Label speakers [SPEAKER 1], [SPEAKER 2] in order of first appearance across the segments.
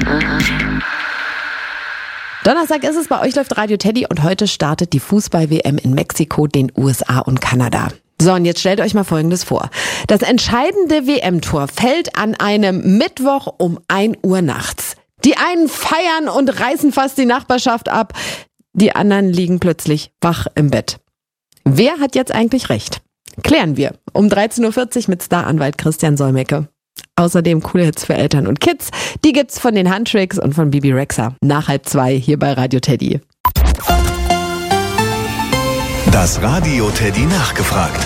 [SPEAKER 1] Donnerstag ist es, bei euch läuft Radio Teddy und heute startet die Fußball-WM in Mexiko, den USA und Kanada. So, und jetzt stellt euch mal Folgendes vor. Das entscheidende WM-Tor fällt an einem Mittwoch um 1 Uhr nachts. Die einen feiern und reißen fast die Nachbarschaft ab, die anderen liegen plötzlich wach im Bett. Wer hat jetzt eigentlich recht? Klären wir um 13.40 Uhr mit Staranwalt Christian Solmecke. Außerdem coole Hits für Eltern und Kids. Die gibt's von den Handtricks und von Bibi Rexha. Nach 1:30 hier bei Radio Teddy.
[SPEAKER 2] Das Radio Teddy nachgefragt.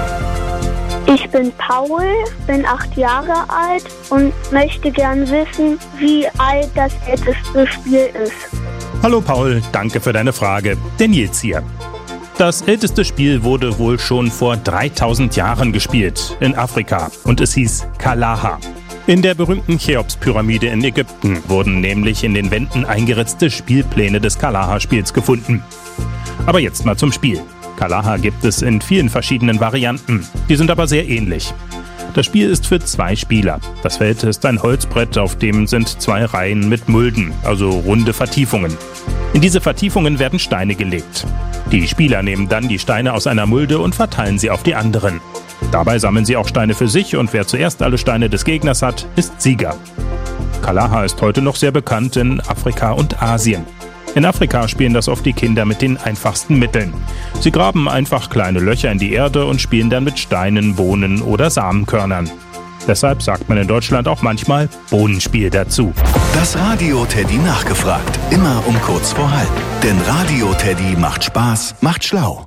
[SPEAKER 3] Ich bin Paul, bin 8 Jahre alt und möchte gern wissen, wie alt das älteste Spiel ist.
[SPEAKER 4] Hallo Paul, danke für deine Frage. Der Nils hier. Das älteste Spiel wurde wohl schon vor 3000 Jahren gespielt, in Afrika, und es hieß Kalaha. In der berühmten Cheops-Pyramide in Ägypten wurden nämlich in den Wänden eingeritzte Spielpläne des Kalaha-Spiels gefunden. Aber jetzt mal zum Spiel. Kalaha gibt es in vielen verschiedenen Varianten, die sind aber sehr ähnlich. Das Spiel ist für 2 Spieler. Das Feld ist ein Holzbrett, auf dem sind 2 Reihen mit Mulden, also runde Vertiefungen. In diese Vertiefungen werden Steine gelegt. Die Spieler nehmen dann die Steine aus einer Mulde und verteilen sie auf die anderen. Dabei sammeln sie auch Steine für sich und wer zuerst alle Steine des Gegners hat, ist Sieger. Kalaha ist heute noch sehr bekannt in Afrika und Asien. In Afrika spielen das oft die Kinder mit den einfachsten Mitteln. Sie graben einfach kleine Löcher in die Erde und spielen dann mit Steinen, Bohnen oder Samenkörnern. Deshalb sagt man in Deutschland auch manchmal Bohnenspiel dazu.
[SPEAKER 2] Das Radio Teddy nachgefragt. Immer um kurz vor halb. Denn Radio Teddy macht Spaß, macht schlau.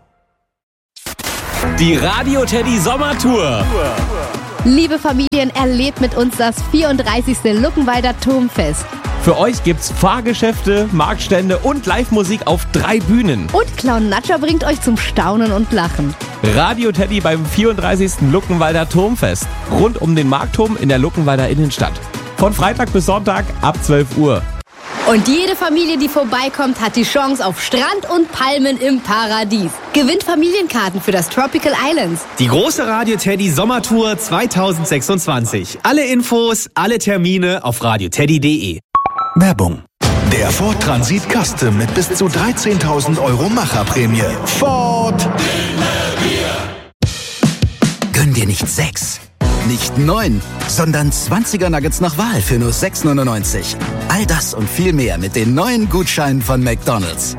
[SPEAKER 5] Die Radio Teddy Sommertour.
[SPEAKER 6] Liebe Familien, erlebt mit uns das 34. Luckenwalder Turmfest.
[SPEAKER 5] Für euch gibt's Fahrgeschäfte, Marktstände und Live-Musik auf 3 Bühnen.
[SPEAKER 6] Und Clown Natscher bringt euch zum Staunen und Lachen.
[SPEAKER 5] Radio Teddy beim 34. Luckenwalder Turmfest. Rund um den Marktturm in der Luckenwalder Innenstadt. Von Freitag bis Sonntag ab 12 Uhr.
[SPEAKER 6] Und jede Familie, die vorbeikommt, hat die Chance auf Strand und Palmen im Paradies. Gewinnt Familienkarten für das Tropical Islands.
[SPEAKER 7] Die große Radio Teddy Sommertour 2026. Alle Infos, alle Termine auf radioteddy.de.
[SPEAKER 2] Werbung. Der Ford Transit Custom mit bis zu 13.000 € Macherprämie. Ford!
[SPEAKER 8] Gönn dir nicht 6, nicht 9, sondern 20er Nuggets nach Wahl für nur 6,99. All das und viel mehr mit den neuen Gutscheinen von McDonald's.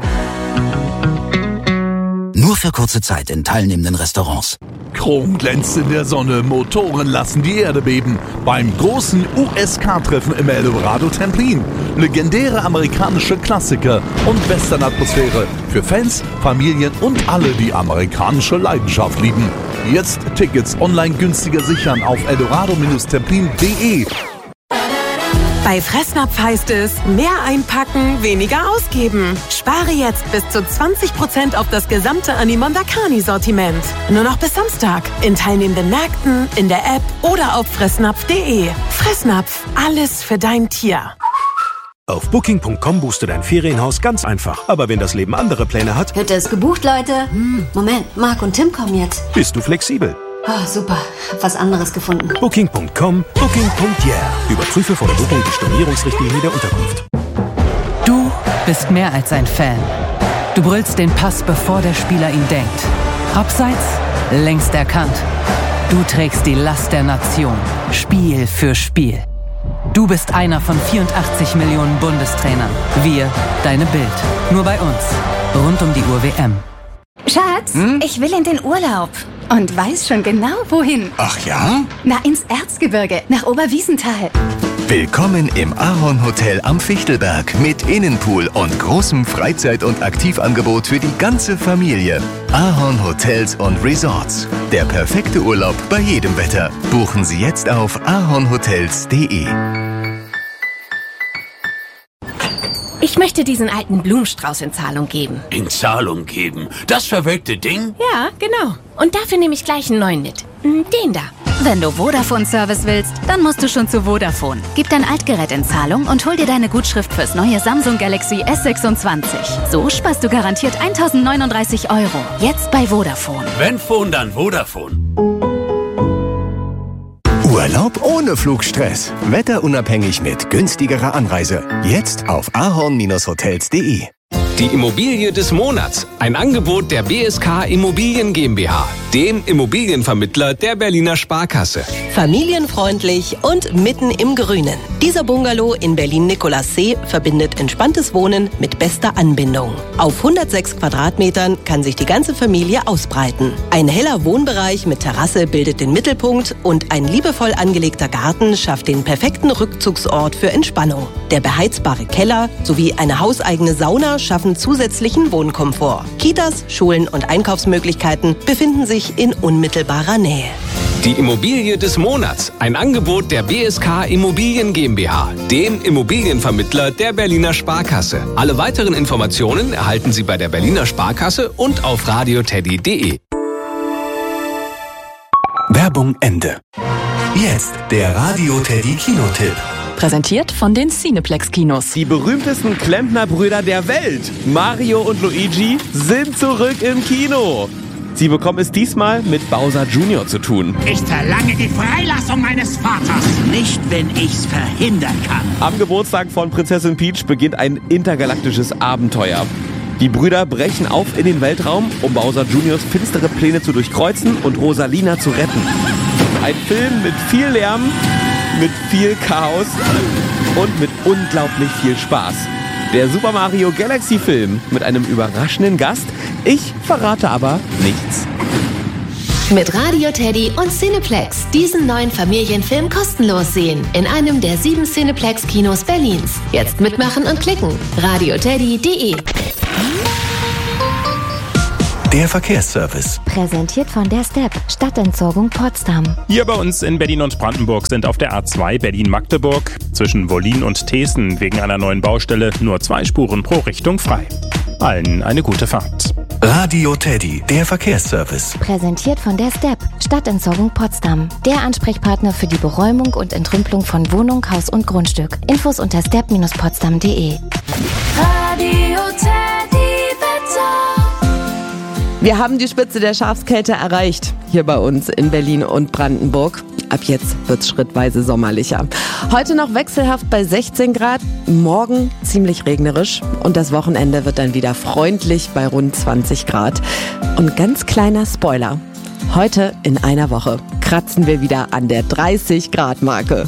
[SPEAKER 8] Nur für kurze Zeit in teilnehmenden Restaurants.
[SPEAKER 9] Chrom glänzt in der Sonne, Motoren lassen die Erde beben. Beim großen USK-Treffen im Eldorado Templin. Legendäre amerikanische Klassiker und Western-Atmosphäre. Für Fans, Familien und alle, die amerikanische Leidenschaft lieben. Jetzt Tickets online günstiger sichern auf eldorado-templin.de.
[SPEAKER 10] Bei Fressnapf heißt es, mehr einpacken, weniger ausgeben. Spare jetzt bis zu 20% auf das gesamte Animondakani-Sortiment. Nur noch bis Samstag. In teilnehmenden Märkten, in der App oder auf fressnapf.de. Fressnapf, alles für dein Tier.
[SPEAKER 11] Auf Booking.com buchst du dein Ferienhaus ganz einfach. Aber wenn das Leben andere Pläne hat...
[SPEAKER 12] Hütte ist gebucht, Leute. Moment, Marc und Tim kommen jetzt.
[SPEAKER 11] Bist du flexibel?
[SPEAKER 12] Oh, super. Hab was anderes gefunden.
[SPEAKER 11] Booking.com, Booking.yeah. Überprüfe vor der Buchung die Stornierungsrichtlinie der Unterkunft.
[SPEAKER 13] Du bist mehr als ein Fan. Du brüllst den Pass, bevor der Spieler ihn denkt. Abseits, längst erkannt. Du trägst die Last der Nation. Spiel für Spiel. Du bist einer von 84 Millionen Bundestrainern. Wir, deine Bild. Nur bei uns. Rund um die Uhr WM.
[SPEAKER 14] Schatz, ich will in den Urlaub. Und weiß schon genau, wohin.
[SPEAKER 2] Ach ja?
[SPEAKER 14] Na, ins Erzgebirge, nach Oberwiesenthal.
[SPEAKER 2] Willkommen im Ahorn Hotel am Fichtelberg mit Innenpool und großem Freizeit- und Aktivangebot für die ganze Familie. Ahorn Hotels und Resorts. Der perfekte Urlaub bei jedem Wetter. Buchen Sie jetzt auf ahornhotels.de.
[SPEAKER 15] Ich möchte diesen alten Blumenstrauß in Zahlung geben.
[SPEAKER 16] In Zahlung geben? Das verwelkte Ding?
[SPEAKER 15] Ja, genau. Und dafür nehme ich gleich einen neuen mit. Den da.
[SPEAKER 14] Wenn du Vodafone-Service willst, dann musst du schon zu Vodafone. Gib dein Altgerät in Zahlung und hol dir deine Gutschrift fürs neue Samsung Galaxy S26. So sparst du garantiert 1.039 €. Jetzt bei Vodafone.
[SPEAKER 16] Wenn Phone, dann Vodafone.
[SPEAKER 2] Urlaub ohne Flugstress. Wetterunabhängig mit günstigerer Anreise. Jetzt auf ahorn-hotels.de.
[SPEAKER 17] Die Immobilie des Monats. Ein Angebot der BSK Immobilien GmbH, dem Immobilienvermittler der Berliner Sparkasse.
[SPEAKER 18] Familienfreundlich und mitten im Grünen. Dieser Bungalow in Berlin-Nikolassee verbindet entspanntes Wohnen mit bester Anbindung. Auf 106 Quadratmetern kann sich die ganze Familie ausbreiten. Ein heller Wohnbereich mit Terrasse bildet den Mittelpunkt und ein liebevoll angelegter Garten schafft den perfekten Rückzugsort für Entspannung. Der beheizbare Keller sowie eine hauseigene Sauna schaffen zusätzlichen Wohnkomfort. Kitas, Schulen und Einkaufsmöglichkeiten befinden sich in unmittelbarer Nähe.
[SPEAKER 17] Die Immobilie des Monats. Ein Angebot der BSK Immobilien GmbH, dem Immobilienvermittler der Berliner Sparkasse. Alle weiteren Informationen erhalten Sie bei der Berliner Sparkasse und auf radioteddy.de.
[SPEAKER 2] Werbung Ende. Jetzt der Radio Teddy Kinotipp.
[SPEAKER 19] Präsentiert von den Cineplex-Kinos.
[SPEAKER 5] Die berühmtesten Klempnerbrüder der Welt, Mario und Luigi, sind zurück im Kino. Sie bekommen es diesmal mit Bowser Jr. zu tun.
[SPEAKER 20] Ich verlange die Freilassung meines Vaters. Nicht, wenn ich's verhindern kann.
[SPEAKER 5] Am Geburtstag von Prinzessin Peach beginnt ein intergalaktisches Abenteuer. Die Brüder brechen auf in den Weltraum, um Bowser Jr.'s finstere Pläne zu durchkreuzen und Rosalina zu retten. Ein Film mit viel Lärm, mit viel Chaos und mit unglaublich viel Spaß. Der Super Mario Galaxy Film mit einem überraschenden Gast. Ich verrate aber nichts.
[SPEAKER 21] Mit Radio Teddy und Cineplex diesen neuen Familienfilm kostenlos sehen. In einem der 7 Cineplex-Kinos Berlins. Jetzt mitmachen und klicken. radioteddy.de.
[SPEAKER 2] Der Verkehrsservice.
[SPEAKER 22] Präsentiert von der STEP, Stadtentsorgung Potsdam.
[SPEAKER 4] Hier bei uns in Berlin und Brandenburg sind auf der A2 Berlin-Magdeburg zwischen Wollin und Thesen wegen einer neuen Baustelle nur 2 Spuren pro Richtung frei. Allen eine gute Fahrt.
[SPEAKER 2] Radio Teddy, der Verkehrsservice.
[SPEAKER 22] Präsentiert von der STEP, Stadtentsorgung Potsdam. Der Ansprechpartner für die Beräumung und Entrümpelung von Wohnung, Haus und Grundstück. Infos unter step-potsdam.de.
[SPEAKER 21] Radio Teddy Wetter.
[SPEAKER 1] Wir haben die Spitze der Schafskälte erreicht, hier bei uns in Berlin und Brandenburg. Ab jetzt wird's schrittweise sommerlicher. Heute noch wechselhaft bei 16 Grad, morgen ziemlich regnerisch und das Wochenende wird dann wieder freundlich bei rund 20 Grad. Und ganz kleiner Spoiler, heute in einer Woche kratzen wir wieder an der 30-Grad-Marke.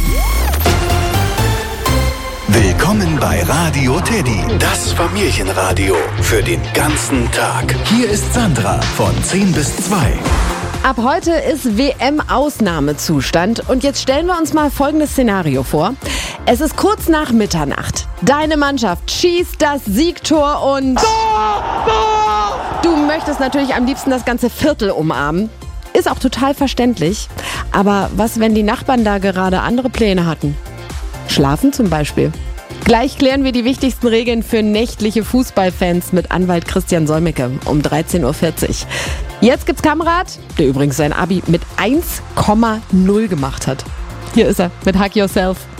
[SPEAKER 2] Willkommen bei Radio Teddy, das Familienradio für den ganzen Tag. Hier ist Sandra von 10 bis 2.
[SPEAKER 1] Ab heute ist WM-Ausnahmezustand und jetzt stellen wir uns mal folgendes Szenario vor. Es ist kurz nach Mitternacht. Deine Mannschaft schießt das Siegtor und du möchtest natürlich am liebsten das ganze Viertel umarmen. Ist auch total verständlich. Aber was, wenn die Nachbarn da gerade andere Pläne hatten? Schlafen zum Beispiel. Gleich klären wir die wichtigsten Regeln für nächtliche Fußballfans mit Anwalt Christian Solmecke um 13.40 Uhr. Jetzt gibt's Kamrat, der übrigens sein Abi mit 1,0 gemacht hat. Hier ist er mit Hug Yourself.